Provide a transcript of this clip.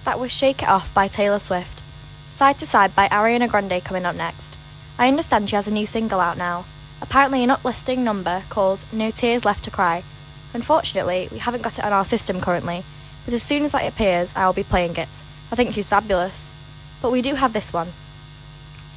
That was Shake It Off by Taylor Swift. Side to Side by Ariana Grande coming up next. I understand she has a new single out now, apparently an uplisting number called No Tears Left to Cry. Unfortunately, we haven't got it on our system currently, but as soon as that appears, I will be playing it. I think she's fabulous. But we do have this one.